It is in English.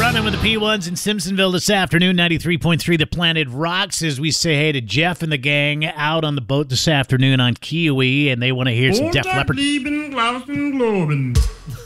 Running with the P1s in Simpsonville this afternoon, 93.3 The Planet Rocks, as we say hey to Jeff and the gang out on the boat this afternoon on Kiwi, and they want to hear some Def Leppard.